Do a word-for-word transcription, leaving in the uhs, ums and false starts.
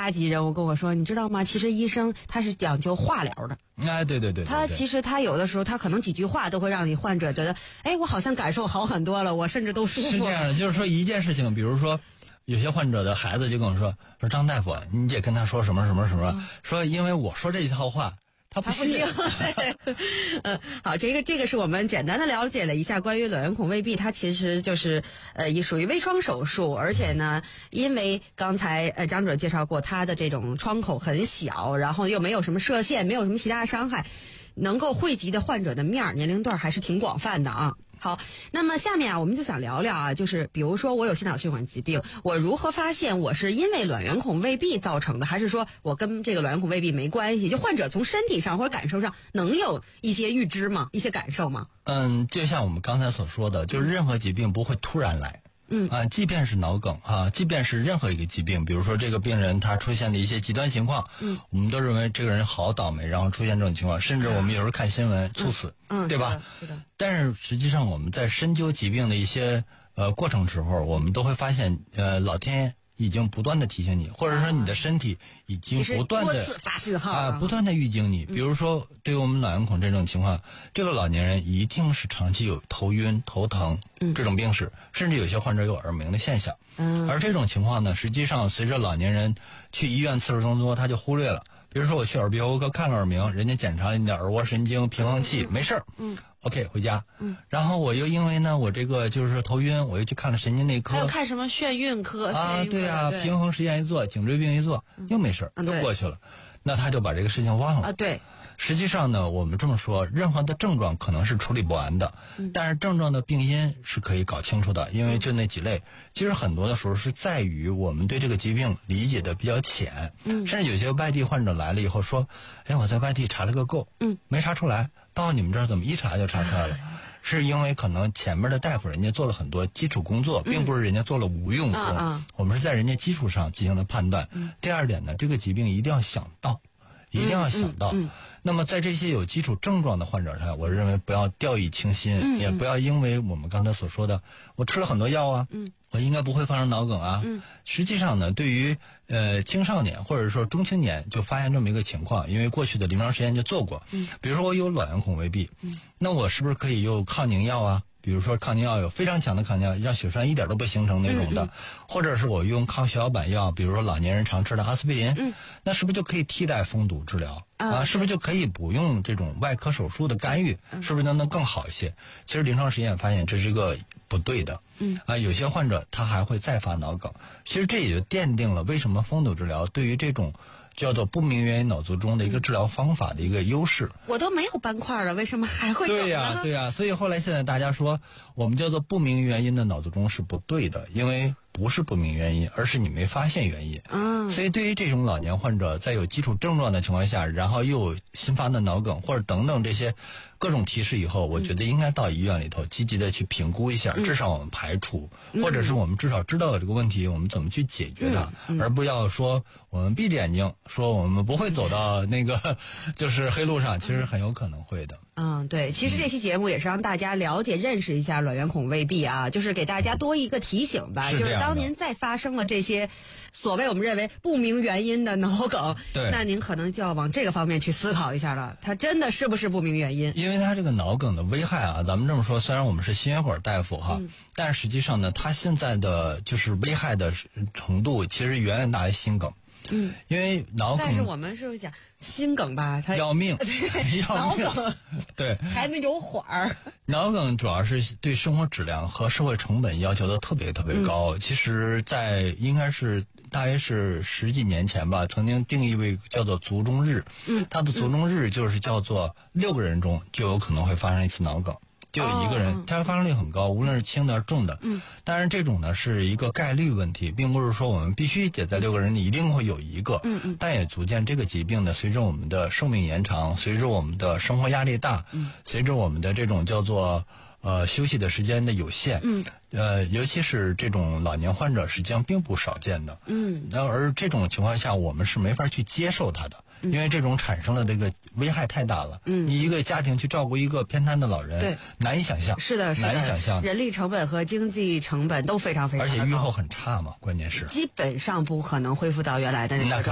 八级人物跟我说，你知道吗？其实医生他是讲究化疗的。 哎，对对 对, 对, 对， 他其实他有的时候他可能几句话都会让你患者觉得，哎，我好像感受好很多了，我甚至都舒服了。 是这样的，就是说一件事情，比如说有些患者的孩子就跟我说，说张大夫，你得跟他说什么什么什么，嗯、说因为我说这一套话。他不信。 嗯，好，这个这个是我们简单的了解了一下关于卵圆孔未闭，它其实就是呃也属于微创手术，而且呢，因为刚才呃张主任介绍过，它的这种窗口很小，然后又没有什么射线，没有什么其他的伤害，能够惠及的患者的面儿年龄段还是挺广泛的啊。好，那么下面啊，我们就想聊聊啊，就是比如说我有心脑血管疾病，我如何发现我是因为卵圆孔未闭造成的，还是说我跟这个卵圆孔未闭没关系？就患者从身体上或者感受上能有一些预知吗？一些感受吗？ 嗯，就像我们刚才所说的，就是任何疾病不会突然来。 嗯啊，即便是脑梗啊，即便是任何一个疾病，比如说这个病人他出现的一些极端情况， 嗯， 我们都认为这个人好倒霉，然后出现这种情况，甚至我们有时候看新闻猝死， 嗯， 对吧？ 是的。是的。 但是实际上我们在深究疾病的一些呃过程时候，我们都会发现，呃，老天已经不断的提醒你，或者说你的身体已经不断的多次发信号啊，不断的预警你。比如说，对于我们卵圆孔这种情况，这个老年人一定是长期有头晕、头疼这种病史，甚至有些患者有耳鸣的现象。 嗯， 而这种情况呢，实际上随着老年人去医院次数增多，他就忽略了。比如说我去耳鼻喉科看了耳鸣，人家检查了你的耳蜗神经平衡器，没事儿。 嗯 OK 回家。 嗯， 然后我又因为呢，我这个就是说头晕，我又去看了神经内科。 还有看什么眩晕科啊？对啊， 对平衡实验一做，颈椎病一做，又没事儿， 嗯、 又过去了。那他就把这个事情忘了啊。对。 实际上呢，我们这么说，任何的症状可能是处理不完的， 嗯、 但是症状的病因是可以搞清楚的，因为就那几类。其实很多的时候是在于我们对这个疾病理解的比较浅， 嗯， 甚至有些外地患者来了以后说，哎，我在外地查了个够， 嗯， 没查出来，到你们这儿怎么一查就查出来了？是因为可能前面的大夫人家做了很多基础工作，并不是人家做了无用功， 嗯啊、 我们是在人家基础上进行了判断。 嗯、 第二点呢，这个疾病一定要想到。一定要想到、 嗯嗯嗯、 那么在这些有基础症状的患者上，我认为不要掉以轻心、 嗯、 也不要因为我们刚才所说的我吃了很多药啊、 嗯、 我应该不会发生脑梗啊、 嗯、 实际上呢，对于呃青少年或者说中青年就发现这么一个情况，因为过去的临床实验就做过、 嗯、 比如说我有卵圆孔未闭、 嗯、 那我是不是可以用抗凝药啊，比如说抗凝药有非常强的抗凝药，让血栓一点都不形成那种的、 嗯嗯、 或者是我用抗血小板药，比如说老年人常吃的阿司匹林、 嗯、 那是不是就可以替代封堵治疗啊？ 啊是不是就可以不用这种外科手术的干预？ 嗯、 是不是能能更好一些？其实临床实验发现这是一个不对的。 嗯啊，有些患者他还会再发脑梗，其实这也就奠定了为什么封堵治疗对于这种叫做不明原因脑卒中的一个治疗方法的一个优势。 我都没有斑块了，为什么还会有呢？ 对呀，对呀，所以后来现在大家说，我们叫做不明原因的脑卒中是不对的，因为不是不明原因，而是你没发现原因。 嗯， 所以对于这种老年患者，在有基础症状的情况下，然后又有新发的脑梗或者等等这些各种提示以后，我觉得应该到医院里头积极的去评估一下， 嗯、 至少我们排除、嗯，或者是我们至少知道了这个问题，我们怎么去解决它， 嗯嗯、 而不要说我们闭着眼睛说我们不会走到那个就是黑路上，其实很有可能会的。 嗯，对，其实这期节目也是让大家了解、认识一下卵圆孔未闭啊，就是给大家多一个提醒吧。 是就是当您再发生了这些所谓我们认为不明原因的脑梗， 对， 那您可能就要往这个方面去思考一下了，它真的是不是不明原因？ 因为它这个脑梗的危害啊，咱们这么说，虽然我们是心血管大夫哈、嗯，但是实际上呢，它现在的就是危害的程度其实远远大于心梗。 嗯， 因为脑梗， 但是我们是不是讲心梗吧？它要命， 对， 要命， 脑梗对， 还能有缓儿。 脑梗主要是对生活质量和社会成本要求的特别特别高。嗯、其实，在应该是大约是十几年前吧，曾经定义为叫做卒中日。 嗯， 它的卒中日就是叫做六个人中就有可能会发生一次脑梗。就有一个人，它发生率很高，无论是轻的重的。 嗯， 当然这种呢是一个概率问题，并不是说我们必须得在六个人里一定会有一个。 嗯嗯。 但也足见这个疾病呢，随着我们的寿命延长，随着我们的生活压力大， 嗯， 随着我们的这种叫做呃休息的时间的有限， 嗯， 呃，尤其是这种老年患者，实际上并不少见的。 嗯。 那而这种情况下，我们是没法去接受它的。因为这种产生的这个危害太大了， 嗯， 你一个家庭去照顾一个偏瘫的老人， 对， 难以想象， 是的，是的， 难以想象， 人力成本和经济成本都非常非常高， 而且预后很差嘛，关键是基本上不可能恢复到原来的那个状态。